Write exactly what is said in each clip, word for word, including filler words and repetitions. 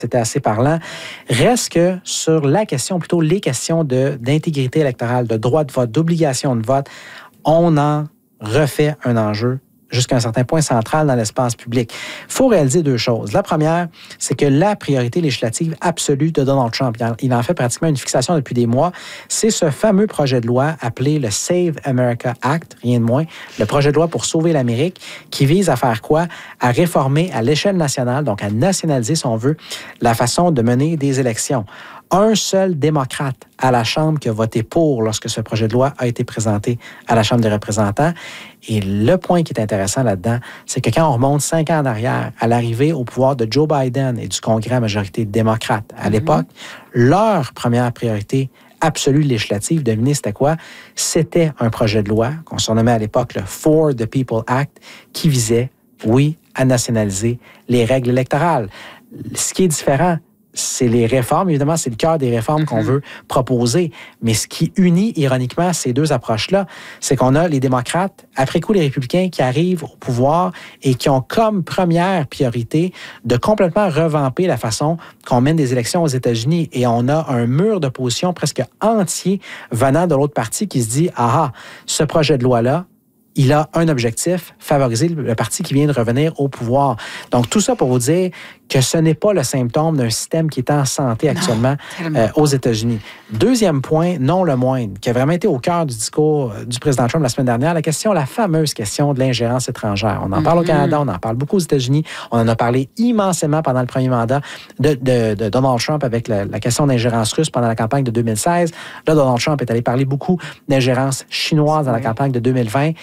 c'était assez parlant. Reste que sur la question, plutôt les questions de, d'intégrité électorale, de droit de vote, d'obligation de vote, on en refait un enjeu jusqu'à un certain point central dans l'espace public. Il faut réaliser deux choses. La première, c'est que la priorité législative absolue de Donald Trump, il en fait pratiquement une fixation depuis des mois, c'est ce fameux projet de loi appelé le Save America Act, rien de moins, le projet de loi pour sauver l'Amérique, qui vise à faire quoi? À réformer à l'échelle nationale, donc à nationaliser, si on veut, la façon de mener des élections. Un seul démocrate à la Chambre qui a voté pour lorsque ce projet de loi a été présenté à la Chambre des représentants. Et le point qui est intéressant là-dedans, c'est que quand on remonte cinq ans en arrière, à l'arrivée au pouvoir de Joe Biden et du Congrès à majorité démocrate à mm-hmm. l'époque, leur première priorité absolue législative, devinez c'était quoi? C'était un projet de loi qu'on surnommait à l'époque le For the People Act qui visait, oui, à nationaliser les règles électorales. Ce qui est différent, c'est les réformes. Évidemment, c'est le cœur des réformes mm-hmm. qu'on veut proposer. Mais ce qui unit, ironiquement, ces deux approches-là, c'est qu'on a les démocrates, après coup, les républicains qui arrivent au pouvoir et qui ont comme première priorité de complètement revamper la façon qu'on mène des élections aux États-Unis. Et on a un mur d'opposition presque entier venant de l'autre parti qui se dit « Ah ah, ce projet de loi-là, il a un objectif, favoriser le parti qui vient de revenir au pouvoir. » Donc, tout ça pour vous dire que ce n'est pas le symptôme d'un système qui est en santé actuellement non, euh, aux États-Unis. Deuxième point, non le moindre, qui a vraiment été au cœur du discours du président Trump la semaine dernière, la question, la fameuse question de l'ingérence étrangère. On en mm-hmm. parle au Canada, on en parle beaucoup aux États-Unis, on en a parlé immensément pendant le premier mandat de, de, de Donald Trump avec la, la question d'ingérence russe pendant la campagne de deux mille seize. Là, Donald Trump est allé parler beaucoup d'ingérence chinoise dans la campagne de deux mille vingt.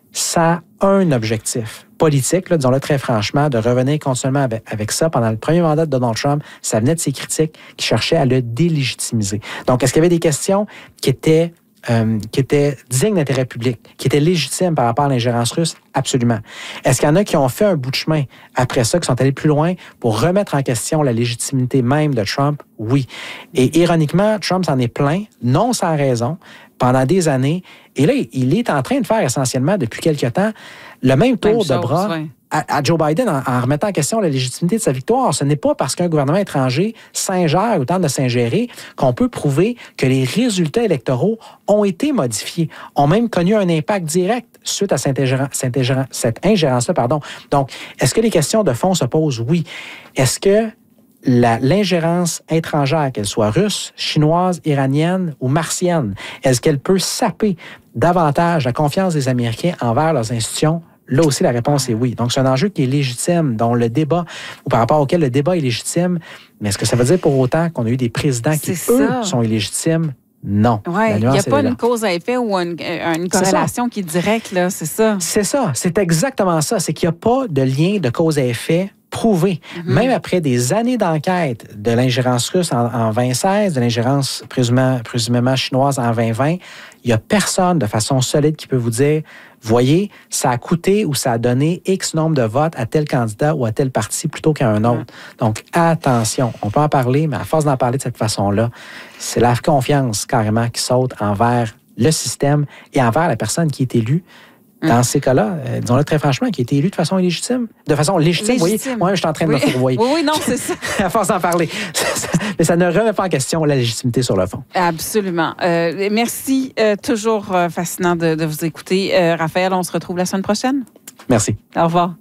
Ça a un objectif politique, là, disons-le très franchement, de revenir continuellement avec, avec ça. Pendant le premier mandat de Donald Trump, ça venait de ses critiques qui cherchaient à le délégitimiser. Donc, est-ce qu'il y avait des questions qui étaient, euh, qui étaient dignes d'intérêt public, qui étaient légitimes par rapport à l'ingérence russe? Absolument. Est-ce qu'il y en a qui ont fait un bout de chemin après ça, qui sont allés plus loin pour remettre en question la légitimité même de Trump? Oui. Et ironiquement, Trump s'en est plaint, non sans raison, pendant des années. Et là, il est en train de faire essentiellement, depuis quelque temps, le même tour même de chose, bras ouais. à, à Joe Biden en, en remettant en question la légitimité de sa victoire. Ce n'est pas parce qu'un gouvernement étranger s'ingère ou tente de s'ingérer qu'on peut prouver que les résultats électoraux ont été modifiés, ont même connu un impact direct suite à cette, ingérence, cette, ingérence, cette ingérence-là. Pardon. Donc, est-ce que les questions de fond se posent? Oui. Est-ce que La, l'ingérence étrangère, qu'elle soit russe, chinoise, iranienne ou martienne, est-ce qu'elle peut saper davantage la confiance des Américains envers leurs institutions? Là aussi, la réponse est oui. Donc, c'est un enjeu qui est légitime, dont le débat, ou par rapport auquel le débat est légitime. Mais est-ce que ça veut dire pour autant qu'on a eu des présidents qui, c'est eux, ça. sont illégitimes? Non. Ouais, il n'y a pas une cause à effet ou une, une corrélation qui est directe, là, c'est ça? C'est ça. C'est exactement ça. C'est qu'il n'y a pas de lien de cause à effet prouvé. Mm-hmm. Même après des années d'enquête de l'ingérence russe en, en vingt seize, de l'ingérence présumément, présumément chinoise en vingt vingt, il n'y a personne de façon solide qui peut vous dire, voyez, ça a coûté ou ça a donné X nombre de votes à tel candidat ou à tel parti plutôt qu'à un autre. Mm-hmm. Donc, attention, on peut en parler, mais à force d'en parler de cette façon-là, c'est la confiance carrément qui saute envers le système et envers la personne qui est élue. Dans ces cas-là, euh, disons-le très franchement, qui a été élu de façon illégitime. De façon légitime, vous voyez. Moi, je suis en train de oui. me fourvoyer. Oui, oui, non, c'est ça. À force d'en parler. Mais ça ne remet pas en question la légitimité sur le fond. Absolument. Euh, merci. Euh, toujours euh, fascinant de, de vous écouter. Euh, Raphaël, on se retrouve la semaine prochaine. Merci. Au revoir.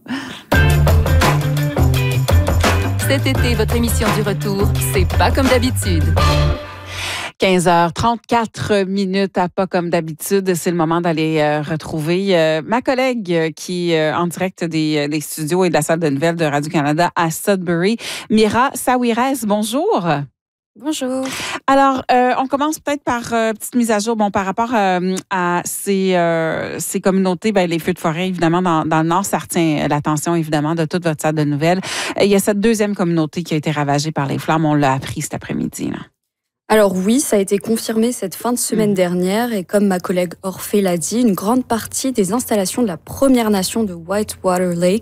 Cet été, votre émission du retour, c'est pas comme d'habitude. quinze heures trente-quatre minutes à pas comme d'habitude. C'est le moment d'aller euh, retrouver euh, ma collègue euh, qui est euh, en direct des, des studios et de la salle de nouvelles de Radio-Canada à Sudbury, Mira Sawiris. Bonjour. Bonjour. Alors, euh, on commence peut-être par euh, petite mise à jour. Bon, par rapport euh, à ces, euh, ces communautés, ben, les feux de forêt, évidemment, dans, dans le Nord, ça retient l'attention, évidemment, de toute votre salle de nouvelles. Il y a cette deuxième communauté qui a été ravagée par les flammes. On l'a appris cet après-midi, là. Alors oui, ça a été confirmé cette fin de semaine mmh. dernière et comme ma collègue Orphée l'a dit, une grande partie des installations de la Première Nation de Whitewater Lake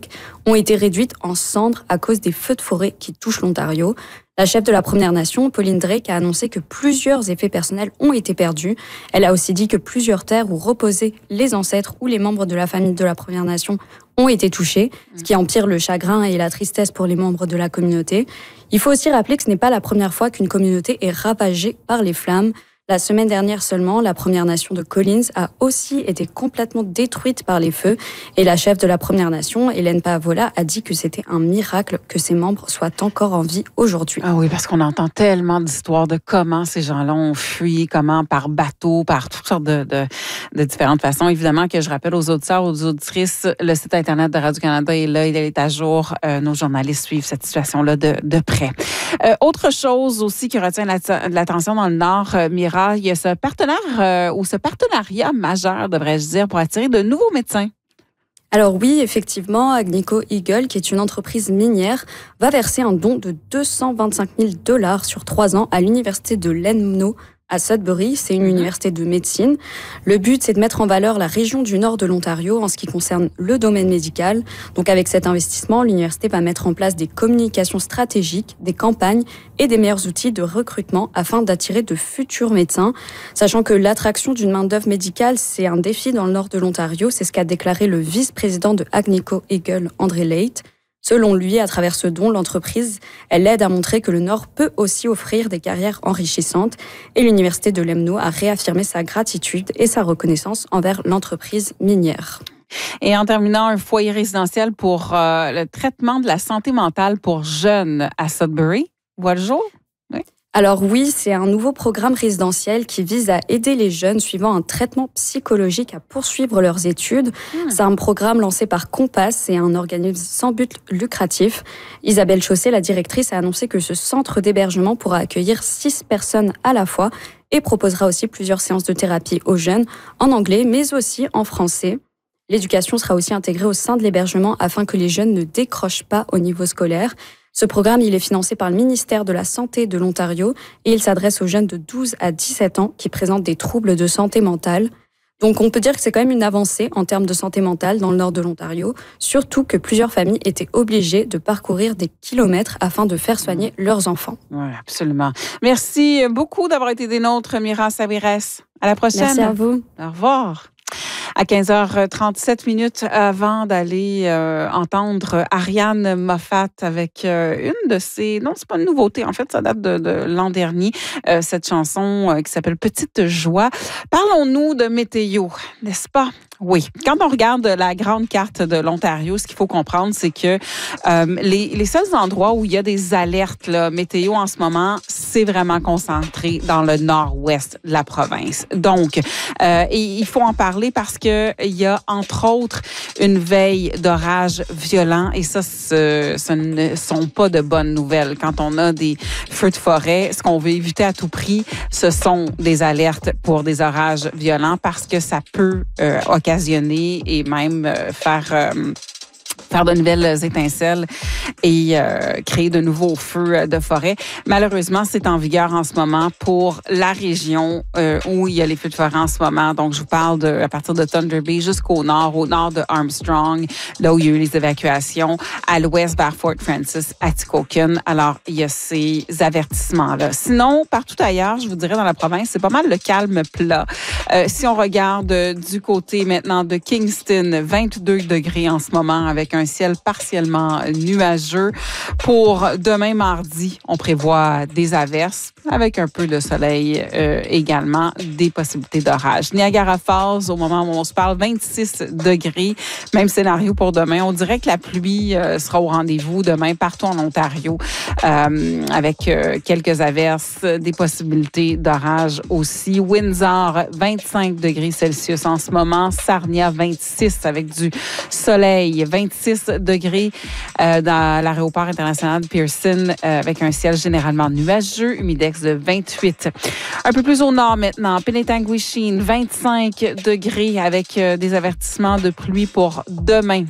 ont été réduites en cendres à cause des feux de forêt qui touchent l'Ontario. La chef de la Première Nation, Pauline Drake, a annoncé que plusieurs effets personnels ont été perdus. Elle a aussi dit que plusieurs terres où reposaient les ancêtres ou les membres de la famille de la Première Nation ont été touchés, ce qui empire le chagrin et la tristesse pour les membres de la communauté. Il faut aussi rappeler que ce n'est pas la première fois qu'une communauté est ravagée par les flammes. La semaine dernière seulement, la Première Nation de Collins a aussi été complètement détruite par les feux et la chef de la Première Nation, Hélène Paavola, a dit que c'était un miracle que ses membres soient encore en vie aujourd'hui. Ah oui, parce qu'on entend tellement d'histoires de comment ces gens-là ont fui, comment par bateau, par toutes sortes de, de, de différentes façons. Évidemment que je rappelle aux auditeurs, aux auditrices, le site Internet de Radio-Canada est là, il est à jour. Euh, nos journalistes suivent cette situation-là de, de près. Euh, autre chose aussi qui retient l'attention dans le Nord, euh, Mira, il y a ce partenaire euh, ou ce partenariat majeur, devrais-je dire, pour attirer de nouveaux médecins. Alors oui, effectivement, Agnico Eagle, qui est une entreprise minière, va verser un don de deux cent vingt-cinq mille dollars sur trois ans à l'université de Lemno à Sudbury. C'est une université de médecine. Le but, c'est de mettre en valeur la région du nord de l'Ontario en ce qui concerne le domaine médical. Donc avec cet investissement, l'université va mettre en place des communications stratégiques, des campagnes et des meilleurs outils de recrutement afin d'attirer de futurs médecins. Sachant que l'attraction d'une main-d'œuvre médicale, c'est un défi dans le nord de l'Ontario. C'est ce qu'a déclaré le vice-président de Agnico Eagle, André Leight. Selon lui, à travers ce don, l'entreprise, elle aide à montrer que le Nord peut aussi offrir des carrières enrichissantes. Et l'Université de Lemno a réaffirmé sa gratitude et sa reconnaissance envers l'entreprise minière. Et en terminant, un foyer résidentiel pour euh, le traitement de la santé mentale pour jeunes à Sudbury voit le jour? Oui. Alors oui, c'est un nouveau programme résidentiel qui vise à aider les jeunes suivant un traitement psychologique à poursuivre leurs études. Mmh. C'est un programme lancé par Compass, c'est un organisme sans but lucratif. Isabelle Chaussé, la directrice, a annoncé que ce centre d'hébergement pourra accueillir six personnes à la fois et proposera aussi plusieurs séances de thérapie aux jeunes en anglais, mais aussi en français. L'éducation sera aussi intégrée au sein de l'hébergement afin que les jeunes ne décrochent pas au niveau scolaire. Ce programme, il est financé par le ministère de la Santé de l'Ontario et il s'adresse aux jeunes de douze à dix-sept ans qui présentent des troubles de santé mentale. Donc on peut dire que c'est quand même une avancée en termes de santé mentale dans le nord de l'Ontario, surtout que plusieurs familles étaient obligées de parcourir des kilomètres afin de faire soigner leurs enfants. Oui, absolument. Merci beaucoup d'avoir été des nôtres, Mira Sabires. À la prochaine. Merci à vous. Au revoir. À quinze heures trente-sept minutes avant d'aller euh, entendre Ariane Moffat avec euh, une de ses... Non, c'est pas une nouveauté. En fait, ça date de, de l'an dernier. Euh, cette chanson euh, qui s'appelle Petite Joie. Parlons-nous de météo, n'est-ce pas? Oui. Quand on regarde la grande carte de l'Ontario, ce qu'il faut comprendre, c'est que euh, les, les seuls endroits où il y a des alertes là, météo en ce moment, c'est vraiment concentré dans le nord-ouest de la province. Donc, euh, et il faut en parler parce que il y a entre autres une veille d'orage violent et ça, ce, ce ne sont pas de bonnes nouvelles. Quand on a des feux de forêt, ce qu'on veut éviter à tout prix, ce sont des alertes pour des orages violents parce que ça peut euh, occasionner et même euh, faire... Euh, faire de nouvelles étincelles et euh, créer de nouveaux feux de forêt. Malheureusement, c'est en vigueur en ce moment pour la région euh, où il y a les feux de forêt en ce moment. Donc, je vous parle de à partir de Thunder Bay jusqu'au nord, au nord de Armstrong, là où il y a eu les évacuations, à l'ouest vers Fort Francis, à Tikokan. Alors, il y a ces avertissements-là. Sinon, partout ailleurs, je vous dirais dans la province, c'est pas mal le calme plat. Euh, si on regarde euh, du côté maintenant de Kingston, vingt-deux degrés en ce moment avec un un ciel partiellement nuageux. Pour demain mardi, on prévoit des averses avec un peu de soleil euh, également, des possibilités d'orage. Niagara Falls, au moment où on se parle, vingt-six degrés. Même scénario pour demain. On dirait que la pluie euh, sera au rendez-vous demain partout en Ontario euh, avec euh, quelques averses, des possibilités d'orage aussi. Windsor, vingt-cinq degrés Celsius en ce moment. Sarnia, vingt-six avec du soleil. vingt-six degrés euh, dans l'aéroport international de Pearson euh, avec un ciel généralement nuageux, humidex de vingt-huit. Un peu plus au nord maintenant, Penetanguishene, vingt-cinq degrés avec euh, des avertissements de pluie pour demain.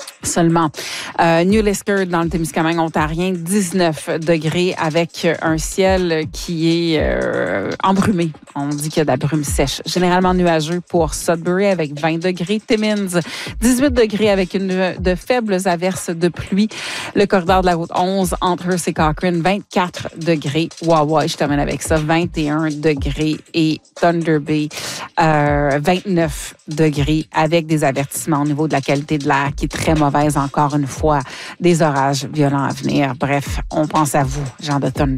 Seulement. Euh, New Liskeard, dans le Témiscamingue ontarien, dix-neuf degrés avec un ciel qui est euh, embrumé. On dit qu'il y a de la brume sèche. Généralement nuageux pour Sudbury avec vingt degrés. Timmins, dix-huit degrés avec une de faibles averses de pluie. Le corridor de la route onze entre Hearst et Cochrane, vingt-quatre degrés. Wawa, je termine avec ça, vingt et un degrés. Et Thunder Bay, euh, vingt-neuf degrés avec des avertissements au niveau de la qualité de l'air qui est très mauvaise encore une fois. Des orages violents à venir. Bref, on pense à vous, Jean de Thunder.